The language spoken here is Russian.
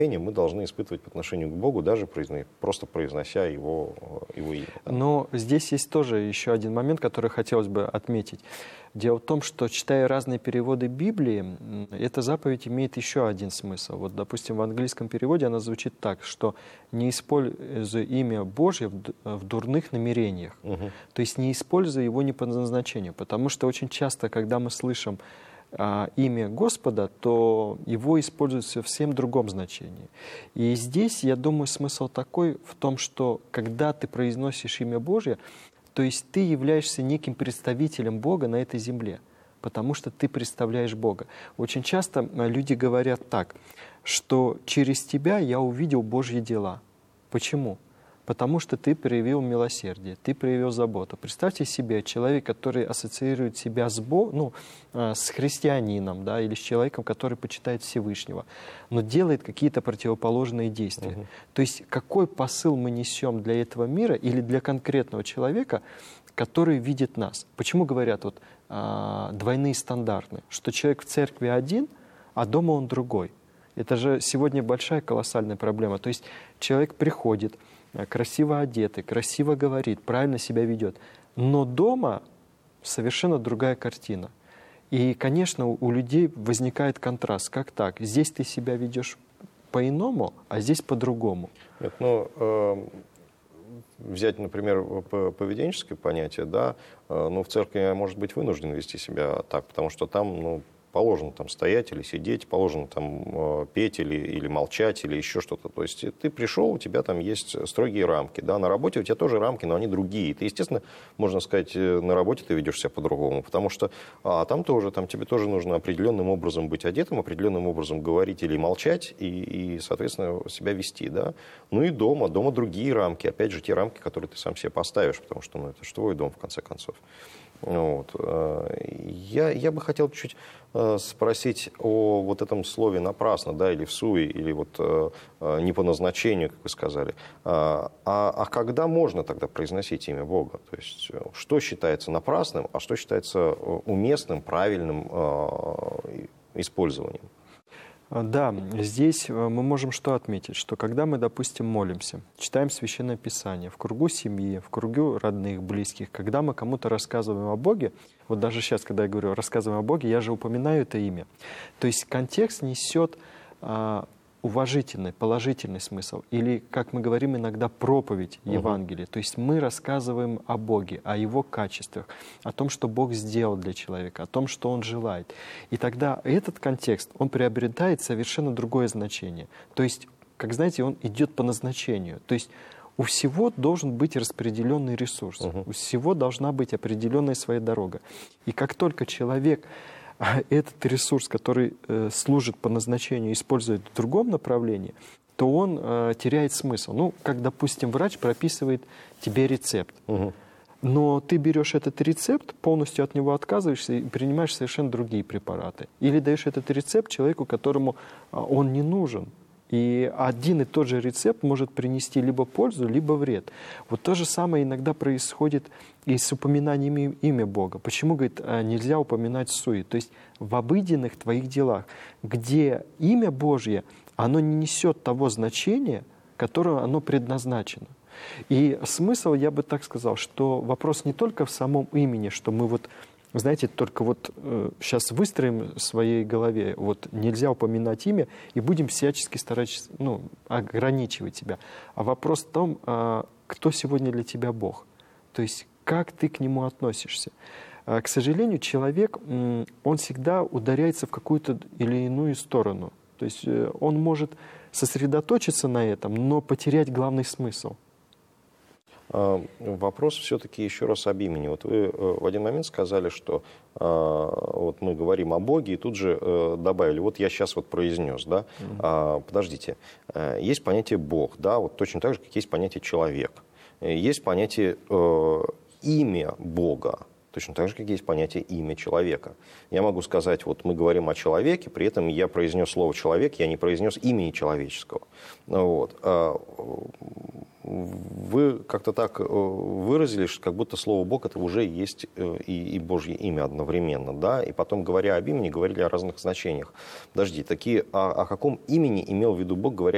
мы должны испытывать по отношению к Богу, даже просто произнося Его имя. Но здесь есть тоже еще один момент, который хотелось бы отметить. Дело в том, что, читая разные переводы Библии, эта заповедь имеет еще один смысл. Вот, допустим, в английском переводе она звучит так, что не используй имя Божье в дурных намерениях. То есть не используй его не по назначению. Потому что очень часто, когда мы слышим имя Господа, то его используют в совсем другом значении. И здесь, я думаю, смысл такой в том, что когда ты произносишь имя Божье, то есть ты являешься неким представителем Бога на этой земле, потому что ты представляешь Бога. Очень часто люди говорят так, что через тебя я увидел Божьи дела. Почему? Потому что ты проявил милосердие, ты проявил заботу. Представьте себе, человек, который ассоциирует себя с с христианином, да, или с человеком, который почитает Всевышнего, но делает какие-то противоположные действия. То есть какой посыл мы несем для этого мира или для конкретного человека, который видит нас? Почему говорят двойные стандарты? Что человек в церкви один, а дома он другой. Это же сегодня большая колоссальная проблема. То есть человек приходит, красиво одетый, красиво говорит, правильно себя ведет. Но дома совершенно другая картина. И, конечно, у людей возникает контраст. Как так? Здесь ты себя ведешь по-иному, а здесь по-другому. Нет, взять, например, поведенческое понятие, да, в церкви я, может быть, вынужден вести себя так, потому что там, положено там стоять или сидеть, положено там петь или молчать, или еще что-то. То есть ты пришел, у тебя там есть строгие рамки. Да? На работе у тебя тоже рамки, но они другие. Ты, естественно, можно сказать, на работе ты ведешь себя по-другому, потому что там тебе тоже нужно определенным образом быть одетым, определенным образом говорить или молчать, и соответственно, себя вести. Да? Ну и дома другие рамки. Опять же, те рамки, которые ты сам себе поставишь, потому что это же твой дом, в конце концов. Вот. Я бы хотел чуть спросить о вот этом слове «напрасно», да, или «всуе», или «не по назначению», как вы сказали. А когда можно тогда произносить имя Бога? То есть что считается напрасным, а что считается уместным, правильным использованием? Да, здесь мы можем что отметить, что когда мы, допустим, молимся, читаем Священное Писание в кругу семьи, в кругу родных, близких, когда мы кому-то рассказываем о Боге, вот даже сейчас, когда я говорю рассказываем о Боге, я же упоминаю это имя. То есть контекст несет уважительный, положительный смысл, или, как мы говорим иногда, проповедь Евангелия. То есть мы рассказываем о Боге, о Его качествах, о том, что Бог сделал для человека, о том, что Он желает. И тогда этот контекст, он приобретает совершенно другое значение. То есть, как знаете, он идет по назначению. То есть у всего должен быть распределенный ресурс, у всего должна быть определенная своя дорога. И как только человек этот ресурс, который служит по назначению, использует в другом направлении, то он теряет смысл. Как, допустим, врач прописывает тебе рецепт. Но ты берешь этот рецепт, полностью от него отказываешься и принимаешь совершенно другие препараты. Или даешь этот рецепт человеку, которому он не нужен. И один и тот же рецепт может принести либо пользу, либо вред. Вот то же самое иногда происходит и с упоминанием имя Бога. Почему, говорит, нельзя упоминать суе? То есть в обыденных твоих делах, где имя Божье, оно не несет того значения, которое оно предназначено. И смысл, я бы так сказал, что вопрос не только в самом имени, что мы знаете, только сейчас выстроим в своей голове, нельзя упоминать имя, и будем всячески стараться ограничивать себя. А вопрос в том, кто сегодня для тебя Бог. То есть, как ты к Нему относишься. К сожалению, человек, он всегда ударяется в какую-то или иную сторону. То есть, он может сосредоточиться на этом, но потерять главный смысл. Вопрос все-таки еще раз об имени. Вы в один момент сказали, что мы говорим о Боге, и тут же добавили, я сейчас произнес, да? Подождите, есть понятие Бог, да, точно так же, как есть понятие человек. Есть понятие имя Бога, точно так же, как есть понятие имя человека. Я могу сказать, мы говорим о человеке, при этом я произнес слово «человек», я не произнес имени человеческого. Вы как-то так выразились, как будто слово «Бог» это уже есть и Божье имя одновременно, да? И потом, говоря об имени, говорили о разных значениях. Подожди, о каком имени имел в виду Бог, говоря